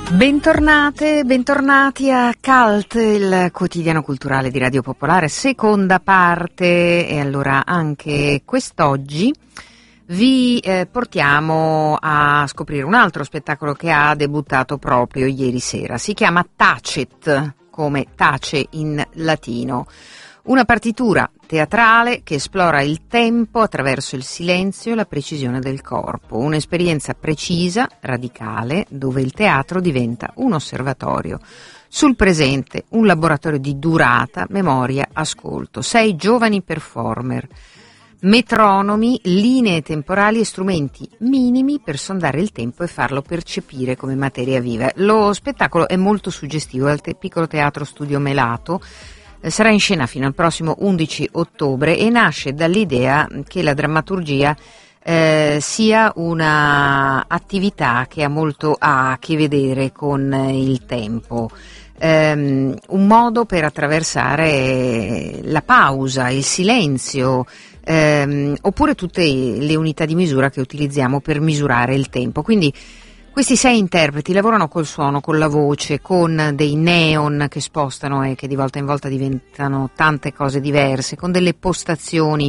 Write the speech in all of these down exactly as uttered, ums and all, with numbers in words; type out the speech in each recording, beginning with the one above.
Bentornate, bentornati a Cult, il quotidiano culturale di Radio Popolare, seconda parte, e allora anche quest'oggi vi eh, portiamo a scoprire un altro spettacolo che ha debuttato proprio ieri sera. Si chiama Tacet, come tace in latino. Una partitura teatrale che esplora il tempo attraverso il silenzio e la precisione del corpo. Un'esperienza precisa, radicale, dove il teatro diventa un osservatorio sul presente, un laboratorio di durata, memoria, ascolto. Sei giovani performer, metronomi, linee temporali e strumenti minimi per sondare il tempo e farlo percepire come materia viva. Lo spettacolo è molto suggestivo, al te- piccolo teatro Studio Melato. Sarà in scena fino al prossimo undici ottobre e nasce dall'idea che la drammaturgia eh, sia una attività che ha molto a che vedere con il tempo, um, un modo per attraversare la pausa, il silenzio, um, oppure tutte le unità di misura che utilizziamo per misurare il tempo. Quindi questi sei interpreti lavorano col suono, con la voce, con dei neon che spostano e che di volta in volta diventano tante cose diverse, con delle postazioni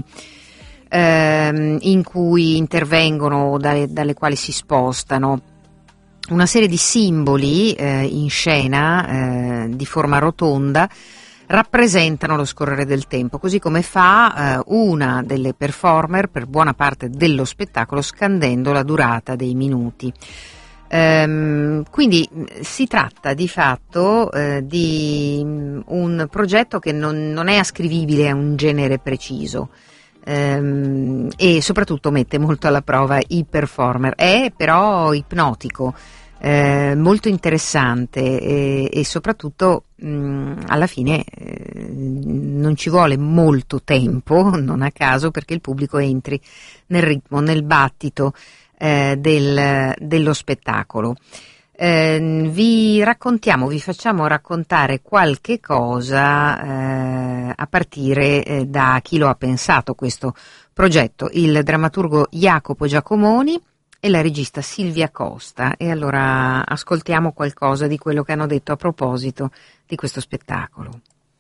ehm, in cui intervengono, dalle, dalle quali si spostano, una serie di simboli eh, in scena eh, di forma rotonda rappresentano lo scorrere del tempo, così come fa eh, una delle performer per buona parte dello spettacolo, scandendo la durata dei minuti. Um, quindi si tratta di fatto uh, di un progetto che non, non è ascrivibile a un genere preciso um, e soprattutto mette molto alla prova i performer. È però ipnotico, uh, molto interessante e, e soprattutto um, alla fine uh, non ci vuole molto tempo, non a caso, perché il pubblico entri nel ritmo, nel battito Eh, del, dello spettacolo. Eh, vi raccontiamo, vi facciamo raccontare qualche cosa eh, a partire eh, da chi lo ha pensato questo progetto, il drammaturgo Jacopo Giacomoni e la regista Silvia Costa. E allora ascoltiamo qualcosa di quello che hanno detto a proposito di questo spettacolo.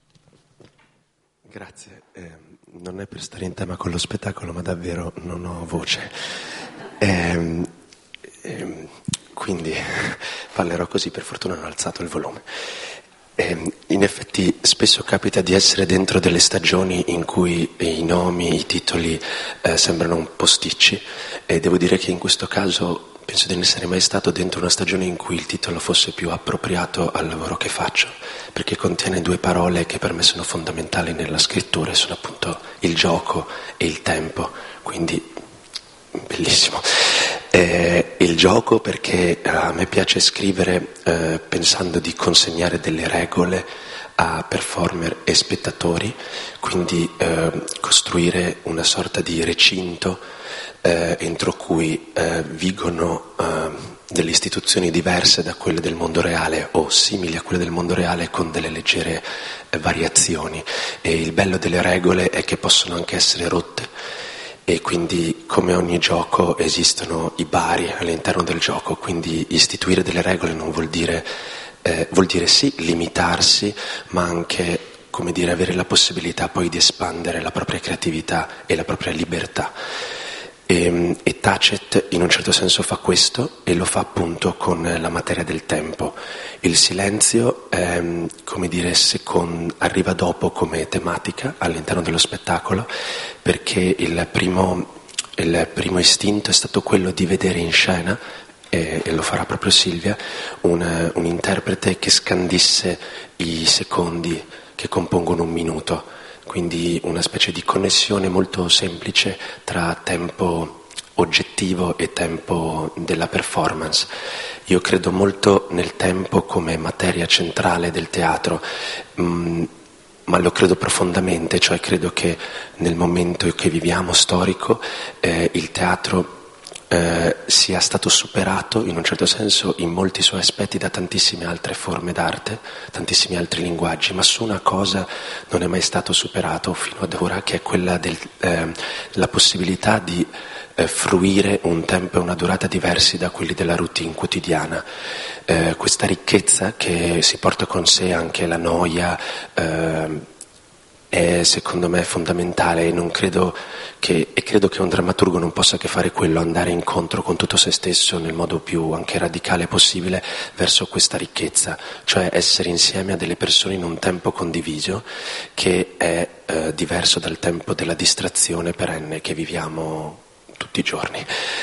Grazie, eh, non è per stare in tema con lo spettacolo, ma davvero non ho voce. Ehm, ehm, quindi parlerò così, per fortuna non ho alzato il volume. Ehm, in effetti spesso capita di essere dentro delle stagioni in cui i nomi, i titoli eh, sembrano un posticci, e devo dire che in questo caso penso di non essere mai stato dentro una stagione in cui il titolo fosse più appropriato al lavoro che faccio, perché contiene due parole che per me sono fondamentali nella scrittura, e sono appunto il gioco e il tempo, quindi bellissimo. Eh, il gioco perché eh, a me piace scrivere eh, pensando di consegnare delle regole a performer e spettatori, quindi eh, costruire una sorta di recinto eh, entro cui eh, vigono eh, delle istituzioni diverse da quelle del mondo reale o simili a quelle del mondo reale, con delle leggere eh, variazioni, e il bello delle regole è che possono anche essere rotte. E quindi, come ogni gioco, esistono i bari all'interno del gioco, quindi istituire delle regole non vuol dire, eh, vuol dire sì limitarsi, ma anche, come dire, avere la possibilità poi di espandere la propria creatività e la propria libertà. E, e Tacet in un certo senso fa questo, e lo fa appunto con la materia del tempo. Il silenzio, ehm, come dire, second, arriva dopo come tematica all'interno dello spettacolo, perché il primo, il primo istinto è stato quello di vedere in scena, e, e lo farà proprio Silvia, un, un interprete che scandisse i secondi che compongono un minuto. Quindi una specie di connessione molto semplice tra tempo oggettivo e tempo della performance. Io credo molto nel tempo come materia centrale del teatro, mh, ma lo credo profondamente, cioè credo che nel momento che viviamo storico eh, il teatro eh, sia stato superato in un certo senso in molti suoi aspetti da tantissime altre forme d'arte, tantissimi altri linguaggi, ma su una cosa non è mai stato superato fino ad ora, che è quella della eh, possibilità di eh, fruire un tempo e una durata diversi da quelli della routine quotidiana. Eh, questa ricchezza che si porta con sé anche la noia eh, è secondo me fondamentale, e non credo che, e credo che un drammaturgo non possa che fare quello, andare incontro con tutto se stesso nel modo più anche radicale possibile verso questa ricchezza, cioè essere insieme a delle persone in un tempo condiviso che è eh, diverso dal tempo della distrazione perenne che viviamo tutti i giorni.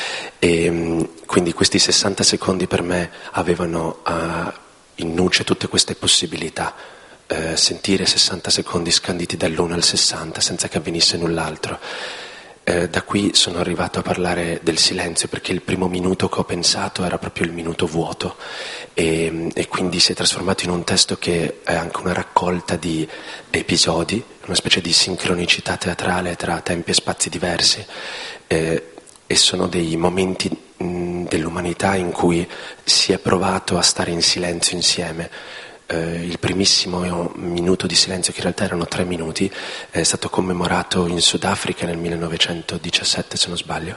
E quindi questi sessanta secondi per me avevano uh, in nuce tutte queste possibilità. Eh, sentire sessanta secondi scanditi dall'uno al sessanta senza che avvenisse null'altro. Eh, da qui sono arrivato a parlare del silenzio, perché il primo minuto che ho pensato era proprio il minuto vuoto, e, e quindi si è trasformato in un testo che è anche una raccolta di episodi, una specie di sincronicità teatrale tra tempi e spazi diversi, eh, e sono dei momenti mh, dell'umanità in cui si è provato a stare in silenzio insieme. Eh, il primissimo minuto di silenzio, che in realtà erano tre minuti, è stato commemorato in Sudafrica nel millenovecentodiciassette, se non sbaglio,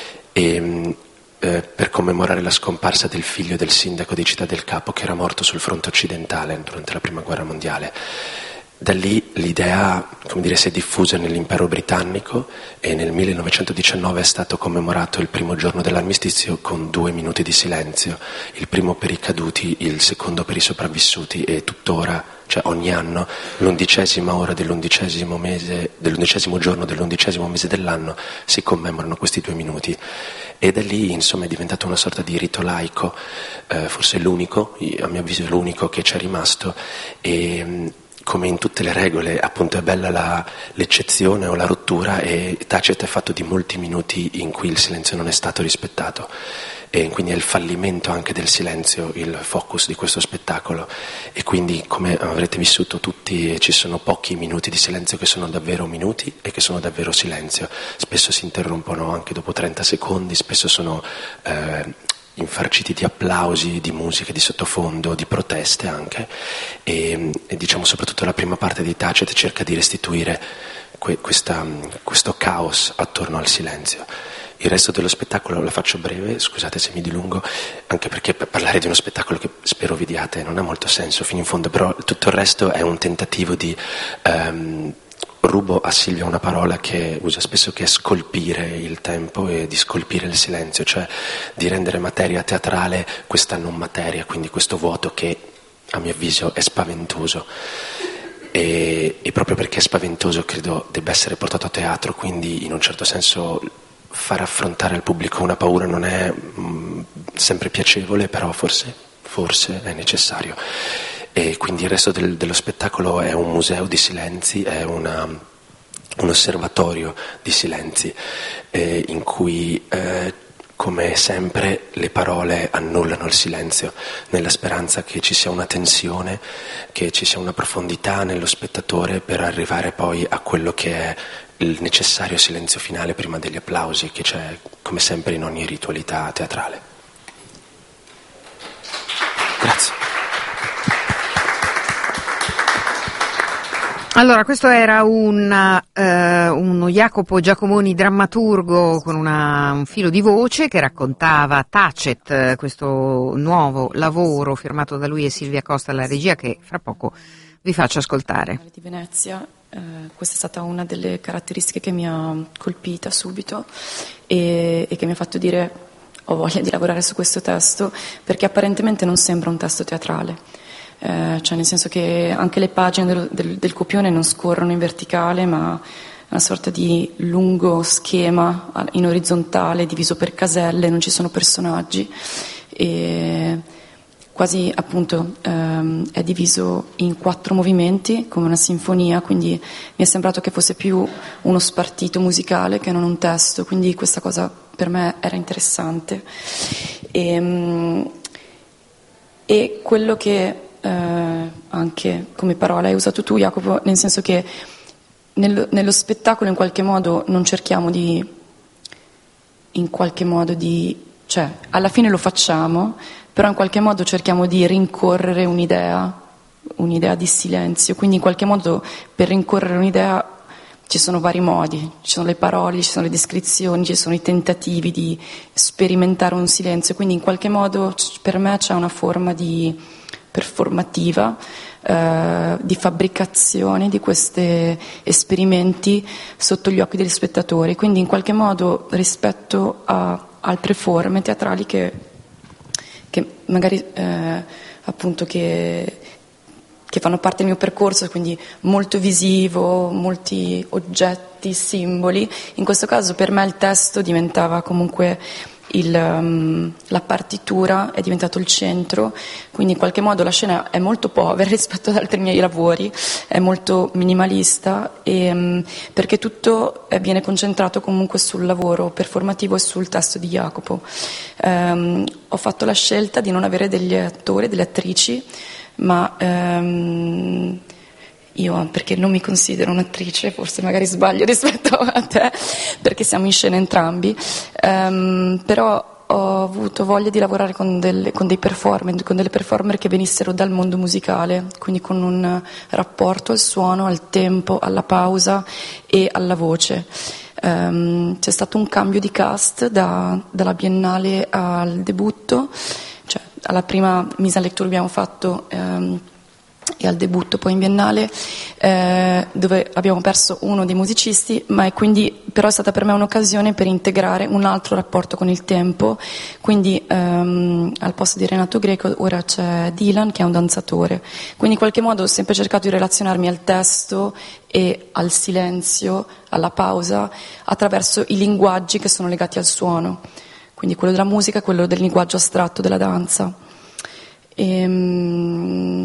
e, eh, per commemorare la scomparsa del figlio del sindaco di Città del Capo, che era morto sul fronte occidentale durante la Prima Guerra Mondiale. Da lì l'idea, come dire, si è diffusa nell'impero britannico, e nel millenovecentodiciannove è stato commemorato il primo giorno dell'armistizio con due minuti di silenzio, il primo per i caduti, il secondo per i sopravvissuti, e tuttora, cioè ogni anno, l'undicesima ora dell'undicesimo mese, dell'undicesimo giorno dell'undicesimo mese dell'anno si commemorano questi due minuti. E da lì, insomma, è diventato una sorta di rito laico, eh, forse l'unico, a mio avviso l'unico che c'è rimasto, e come in tutte le regole, appunto, è bella la, l'eccezione o la rottura, e Tacet è fatto di molti minuti in cui il silenzio non è stato rispettato, e quindi è il fallimento anche del silenzio il focus di questo spettacolo. E quindi, come avrete vissuto tutti, ci sono pochi minuti di silenzio che sono davvero minuti e che sono davvero silenzio. Spesso si interrompono anche dopo trenta secondi, spesso sono eh, infarciti di applausi, di musiche di sottofondo, di proteste anche, e, e diciamo soprattutto la prima parte di Tacet cerca di restituire que, questa, questo caos attorno al silenzio. Il resto dello spettacolo la faccio breve, scusate se mi dilungo, anche perché per parlare di uno spettacolo che spero vediate non ha molto senso fino in fondo, però tutto il resto è un tentativo di um, rubo a Silvia una parola che usa spesso, che è scolpire il tempo e di scolpire il silenzio, cioè di rendere materia teatrale questa non materia, quindi questo vuoto che a mio avviso è spaventoso, e, e proprio perché è spaventoso credo debba essere portato a teatro, quindi in un certo senso far affrontare al pubblico una paura non è mh, sempre piacevole, però forse, forse è necessario. E quindi il resto del, dello spettacolo è un museo di silenzi, è una, un osservatorio di silenzi, eh, in cui eh, come sempre le parole annullano il silenzio, nella speranza che ci sia una tensione, che ci sia una profondità nello spettatore per arrivare poi a quello che è il necessario silenzio finale prima degli applausi, che c'è come sempre in ogni ritualità teatrale. Grazie. Allora, questo era un, uh, uno Jacopo Giacomoni drammaturgo con una, un filo di voce che raccontava Tacet, questo nuovo lavoro firmato da lui e Silvia Costa alla regia, che fra poco vi faccio ascoltare. Di Venezia, eh, questa è stata una delle caratteristiche che mi ha colpita subito e, e che mi ha fatto dire ho voglia di lavorare su questo testo, perché apparentemente non sembra un testo teatrale. Eh, cioè nel senso che anche le pagine del, del, del copione non scorrono in verticale, ma una sorta di lungo schema in orizzontale diviso per caselle, non ci sono personaggi, e quasi appunto ehm, è diviso in quattro movimenti come una sinfonia, quindi mi è sembrato che fosse più uno spartito musicale che non un testo, quindi questa cosa per me era interessante. E, e quello che Eh, anche come parola hai usato tu, Jacopo, nel senso che nello, nello spettacolo in qualche modo non cerchiamo di in qualche modo di cioè alla fine lo facciamo, però in qualche modo cerchiamo di rincorrere un'idea un'idea di silenzio, quindi in qualche modo per rincorrere un'idea ci sono vari modi, ci sono le parole, ci sono le descrizioni, ci sono i tentativi di sperimentare un silenzio, quindi in qualche modo per me c'è una forma di performativa, eh, di fabbricazione di questi esperimenti sotto gli occhi degli spettatori, quindi in qualche modo rispetto a altre forme teatrali che, che magari eh, appunto che che fanno parte del mio percorso, quindi molto visivo, molti oggetti, simboli. In questo caso per me il testo diventava comunque il, um, la partitura, è diventato il centro, quindi in qualche modo la scena è molto povera rispetto ad altri miei lavori, è molto minimalista, e, um, perché tutto viene concentrato comunque sul lavoro performativo e sul testo di Jacopo. Um, ho fatto la scelta di non avere degli attori, delle attrici, ma ehm, io, perché non mi considero un'attrice, forse magari sbaglio rispetto a te, perché siamo in scena entrambi, ehm, però ho avuto voglia di lavorare con, delle, con dei performer, con delle performer che venissero dal mondo musicale, quindi con un rapporto al suono, al tempo, alla pausa e alla voce. Um, c'è stato un cambio di cast da, dalla Biennale al debutto, cioè alla prima mise en lecture abbiamo fatto um, e al debutto poi in Biennale, eh, dove abbiamo perso uno dei musicisti, ma è quindi però è stata per me un'occasione per integrare un altro rapporto con il tempo, quindi um, al posto di Renato Greco ora c'è Dylan che è un danzatore, quindi in qualche modo ho sempre cercato di relazionarmi al testo e al silenzio, alla pausa, attraverso i linguaggi che sono legati al suono, quindi quello della musica e quello del linguaggio astratto della danza. E, um,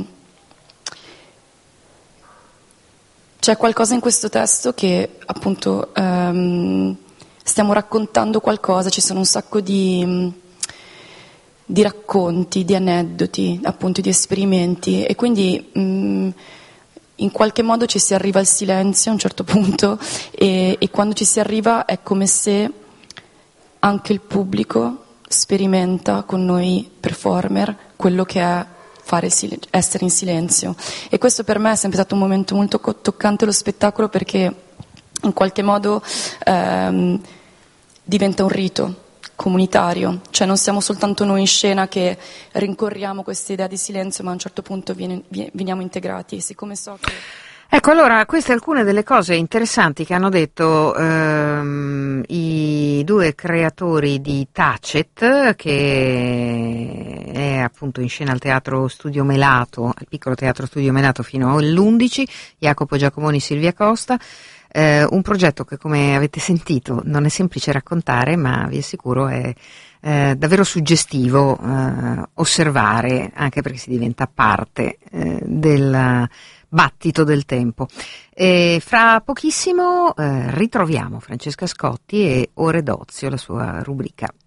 C'è qualcosa in questo testo che appunto um, stiamo raccontando qualcosa, ci sono un sacco di, di racconti, di aneddoti, appunto di esperimenti, e quindi um, in qualche modo ci si arriva al silenzio a un certo punto, e, e quando ci si arriva è come se anche il pubblico sperimenta con noi performer quello che è fare sil- essere in silenzio, e questo per me è sempre stato un momento molto co- toccante lo spettacolo, perché in qualche modo ehm, diventa un rito comunitario, cioè non siamo soltanto noi in scena che rincorriamo questa idea di silenzio, ma a un certo punto viene, viene, veniamo integrati, siccome so che... Ecco, allora, queste alcune delle cose interessanti che hanno detto ehm, i due creatori di Tacet, che è appunto in scena al Teatro Studio Melato, al piccolo Teatro Studio Melato fino all'undici, Jacopo Giacomoni, Silvia Costa, eh, un progetto che, come avete sentito, non è semplice raccontare, ma vi assicuro è eh, davvero suggestivo eh, osservare, anche perché si diventa parte eh, del battito del tempo. E fra pochissimo eh, ritroviamo Francesca Scotti e Ore d'Ozio, la sua rubrica